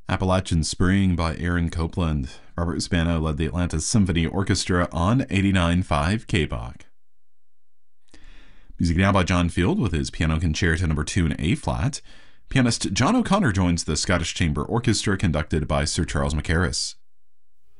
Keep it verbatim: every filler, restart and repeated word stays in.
Appalachian Spring by Aaron Copland. Robert Spano led the Atlanta Symphony Orchestra on eighty-nine point five K B O C. Music now by John Field with his Piano Concerto number two in A-flat. Pianist John O'Connor joins the Scottish Chamber Orchestra conducted by Sir Charles Mackerras.